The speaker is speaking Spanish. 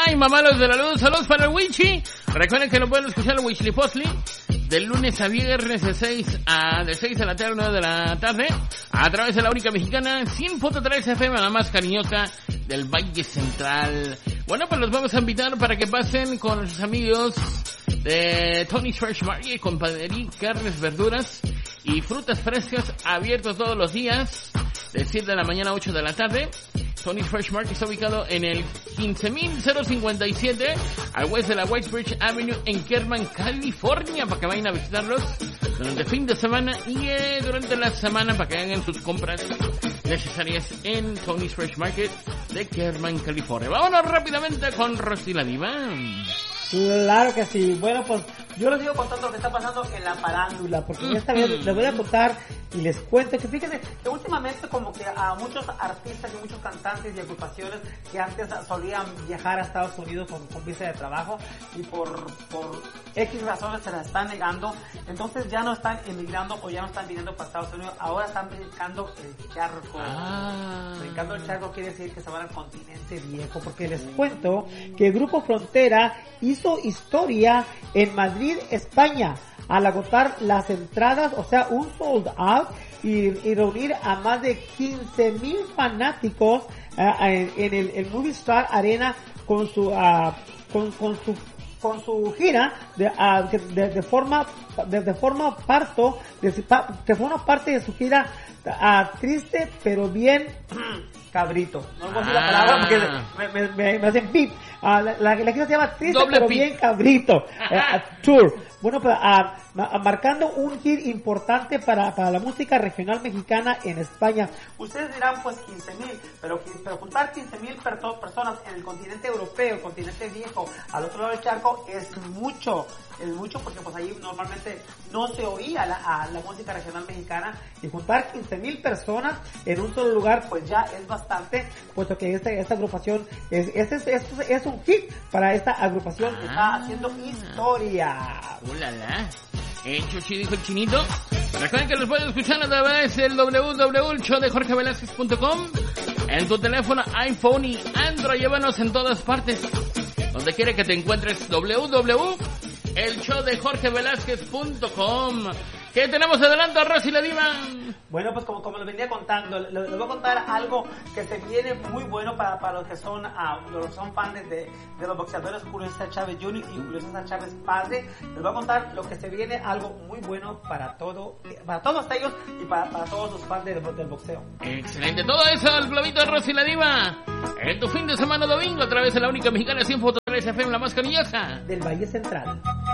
Ay, mamalos de la luz, saludos para el Wichi. Recuerden que lo pueden escuchar en Wichlipochtli de lunes a viernes de 6 a la tarde, 9 de la tarde, a través de la única mexicana 100.3 FM, la más cariñosa del Valle Central. Bueno, pues los vamos a invitar para que pasen con sus amigos de Tony's Fresh Market, Compadería, carnes, verduras y frutas frescas, abiertos todos los días, de 7 de la mañana a 8 de la tarde. Tony's Fresh Market está ubicado en el 15,057 al west de la Whitebridge Avenue en Kerman, California, para que vayan a visitarlos durante el fin de semana y durante la semana para que hagan sus compras necesarias en Tony's Fresh Market de Kerman, California. Vámonos rápidamente con Rosy la Diva. Claro que sí. Bueno, pues yo les digo contando lo que está pasando en la farándula, porque esta vez les voy a contar y les cuento que fíjense que últimamente como que a muchos artistas y muchos cantantes y agrupaciones que antes solían viajar a Estados Unidos con visa de trabajo y por X razones se la están negando, entonces ya no están emigrando o ya no están viniendo para Estados Unidos, ahora están brincando el charco. Brincando el charco quiere decir que se van al continente viejo, porque les cuento que el Grupo Frontera hizo historia en Madrid, España, al agotar las entradas, o sea, un sold out y reunir a más de 15,000 fanáticos en el Movistar Arena con su gira de forma parte de su gira triste pero bien cabrito. No voy a decir la palabra porque me hacen pip. La gira se llama Triste pero bien cabrito. Tour. Bueno, pues marcando un hit importante para la música regional mexicana en España. Ustedes dirán pues 15,000, pero juntar 15,000 personas en el continente europeo, el continente viejo, al otro lado del charco, es mucho porque pues ahí normalmente no se oía la música regional mexicana, y juntar 15,000 personas en un solo lugar pues ya es bastante, puesto que esta agrupación es un hit para esta agrupación que está haciendo historia. ¡Ulala! Chuchi, dijo el chinito. Recuerden que los pueden escuchar a través del www.elshowdejorgevelazquez.com, en tu teléfono iPhone y Android. Llévanos en todas partes, donde quiera que te encuentres. www.elshowdejorgevelazquez.com. ¿Qué tenemos adelante, Rosy la Diva? Bueno, pues como les venía contando, les voy a contar algo que se viene muy bueno para los que son fans de los boxeadores Julio César Chávez Jr. y Julio César Chávez padre. Les voy a contar lo que se viene, algo muy bueno para todos ellos y para todos los fans del boxeo. Excelente, todo eso, el globito de Rosy la Diva, en tu fin de semana domingo a través de la única mexicana 100.3 FM, la más cariñosa del Valle Central.